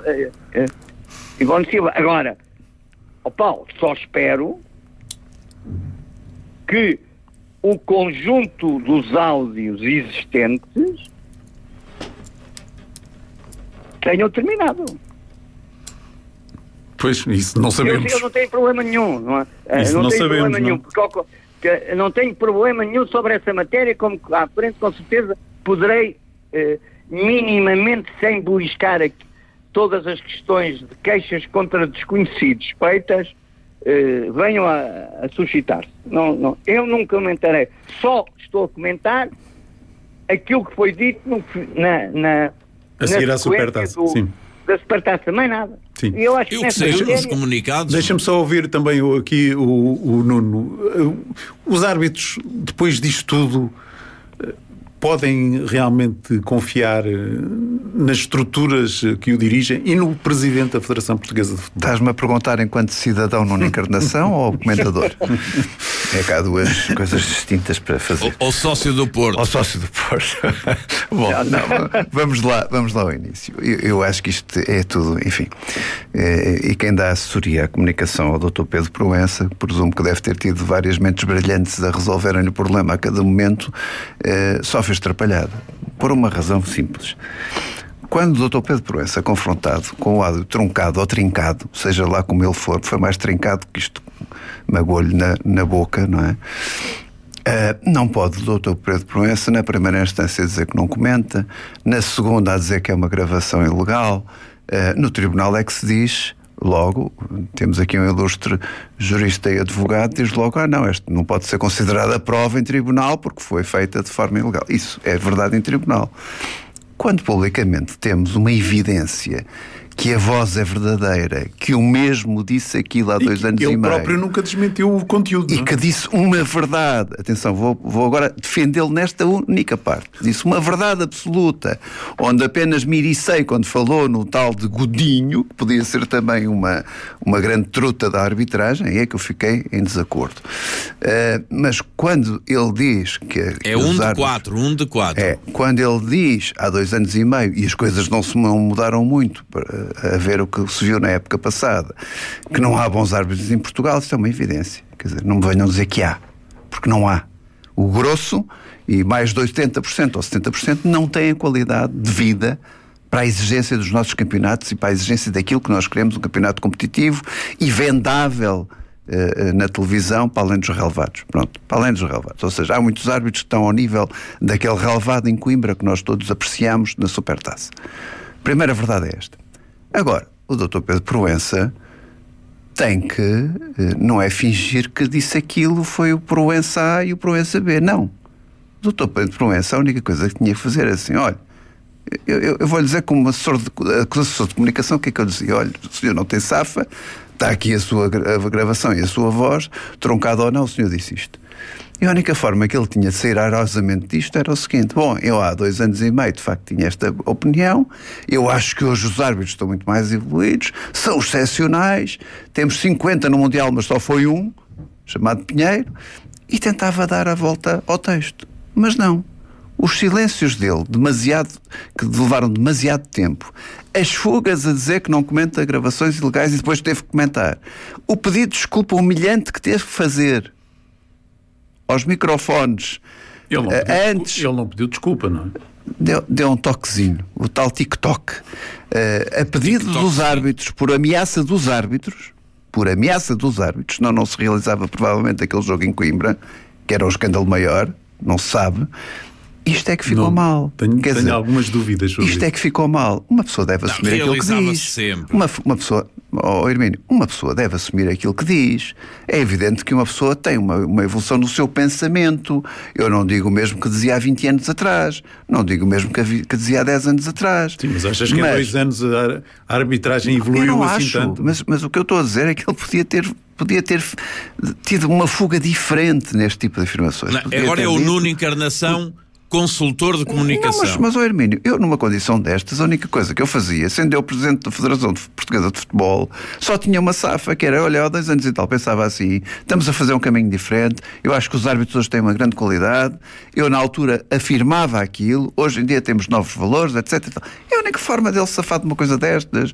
Ivone Silva. Agora, Paulo, só espero que o conjunto dos áudios existentes tenham terminado. Pois, isso não sabemos. Eu não tenho problema nenhum. Não tenho problema nenhum, porque não tenho problema nenhum sobre essa matéria, como à frente, com certeza, poderei minimamente, sem beliscar aqui todas as questões de queixas contra desconhecidos feitas, venham a suscitar-se. Não, eu não comentarei. Só estou a comentar aquilo que foi dito a seguir à Supertaça. Sim. Da Supertaça, mais nada. Sim. E o que seja nos comunicados. Deixa-me só ouvir também aqui o Nuno. Os árbitros, depois disto tudo, podem realmente confiar nas estruturas que o dirigem e no Presidente da Federação Portuguesa de Futebol? Estás-me a perguntar enquanto cidadão Nuno Encarnação ou comentador? É que há duas coisas distintas para fazer. Ou sócio do Porto. Ou sócio do Porto. Bom, vamos lá ao início. Eu acho que isto é tudo, enfim. E quem dá assessoria à comunicação ao Dr. Pedro Proença, presumo que deve ter tido várias mentes brilhantes a resolverem o problema a cada momento, só fez atrapalhada. Por uma razão simples. Quando o Dr. Pedro Proença, confrontado com o áudio truncado ou trincado, seja lá como ele for, foi mais trincado que isto, magoou-lhe na boca, não é? Não pode o Dr. Pedro Proença, na primeira instância, dizer que não comenta, na segunda, a dizer que é uma gravação ilegal, no tribunal é que se diz. Logo, temos aqui um ilustre jurista e advogado, diz logo, não, isto não pode ser considerada prova em tribunal porque foi feita de forma ilegal. Isso é verdade em tribunal. Quando publicamente temos uma evidência que a voz é verdadeira, que o mesmo disse aquilo há 2 anos e meio. Ele próprio nunca desmentiu o conteúdo. E que disse uma verdade. Atenção, vou agora defendê-lo nesta única parte. Disse uma verdade absoluta, onde apenas me ericei quando falou no tal de Godinho, que podia ser também uma grande truta da arbitragem, e é que eu fiquei em desacordo. Mas quando ele diz que... É 1 de 4. É, quando ele diz há 2 anos e meio, e as coisas não mudaram muito a ver o que se viu na época passada, que não há bons árbitros em Portugal, isso é uma evidência. Quer dizer, não me venham dizer que há, porque não há. O grosso, e mais de 80% ou 70%, não têm a qualidade de vida para a exigência dos nossos campeonatos e para a exigência daquilo que nós queremos, um campeonato competitivo e vendável na televisão, para além dos relevados. Pronto, para além dos relevados. Ou seja, há muitos árbitros que estão ao nível daquele relevado em Coimbra que nós todos apreciamos na Supertaça. A primeira verdade é esta. Agora, o Dr. Pedro Proença tem que, não é fingir que disse aquilo, foi o Proença A e o Proença B. Não. O Dr. Pedro Proença, a única coisa que tinha que fazer é assim, olha, eu vou-lhe dizer como assessor de comunicação, o que é que eu dizia? Olha, o senhor não tem safa, está aqui a sua gravação e a sua voz, truncado ou não, o senhor disse isto. E a única forma que ele tinha de sair airosamente disto era o seguinte: bom, eu há 2 anos e meio de facto tinha esta opinião, eu acho que hoje os árbitros estão muito mais evoluídos, são excepcionais, temos 50 no Mundial mas só foi um, chamado Pinheiro, e tentava dar a volta ao texto. Mas não. Os silêncios dele, que levaram demasiado tempo, as fugas a dizer que não comenta gravações ilegais e depois teve que comentar, o pedido de desculpa humilhante que teve que fazer aos microfones antes... Ele não pediu desculpa, não é? Deu um toquezinho, o tal TikTok, a pedido dos árbitros, por ameaça dos árbitros, senão não se realizava provavelmente aquele jogo em Coimbra, que era um escândalo maior, não se sabe. Isto é que ficou mal. Tenho algumas dúvidas sobre isto. É que ficou mal. Uma pessoa deve assumir aquilo que diz. Sempre. Uma pessoa, Hermínio, uma pessoa deve assumir aquilo que diz. É evidente que uma pessoa tem uma evolução no seu pensamento. Eu não digo o mesmo que dizia há 20 anos atrás. Não digo o mesmo que dizia há 10 anos atrás. Sim, mas achas que há 2 anos a arbitragem evoluiu assim tanto? Mas o que eu estou a dizer é que ele podia ter tido uma fuga diferente neste tipo de afirmações. Agora é o Nuno Encarnação, consultor de comunicação. Não, mas Hermínio, eu numa condição destas, a única coisa que eu fazia, sendo eu presidente da Federação Portuguesa de Futebol, só tinha uma safa, que era, olha, há 2 anos e tal, pensava assim, estamos a fazer um caminho diferente, eu acho que os árbitros hoje têm uma grande qualidade, eu na altura afirmava aquilo, hoje em dia temos novos valores, etc. É a única forma dele safar de uma coisa destas.